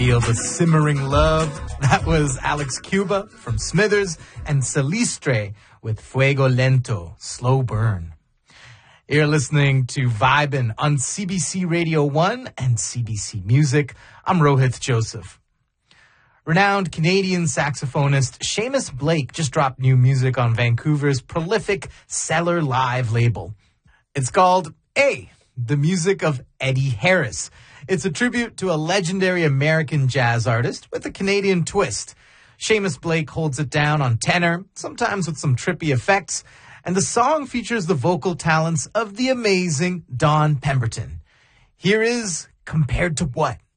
Feel the simmering love. That was Alex Cuba from Smithers and Celistre with Fuego Lento, Slow Burn. You're listening to Vibin' on CBC Radio 1 and CBC Music. I'm Rohith Joseph. Renowned Canadian saxophonist Seamus Blake just dropped new music on Vancouver's prolific Cellar Live label. It's called A, the music of Eddie Harris. It's a tribute to a legendary American jazz artist with a Canadian twist. Seamus Blake holds it down on tenor, sometimes with some trippy effects, and the song features the vocal talents of the amazing Don Pemberton. Here is Compared to What?